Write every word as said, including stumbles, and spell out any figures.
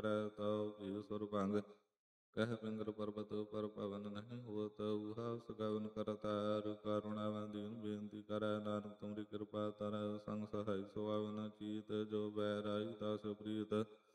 करै तव की सुर भंग। कह पिंगल पर्वत पर पवन नहीं होत, उहा सगवन करतार करुणा दीन बेनती करै। नानक तुमरी कृपा तरह संग सहाय सुहावन चीत, जो बैराई दास प्रीत।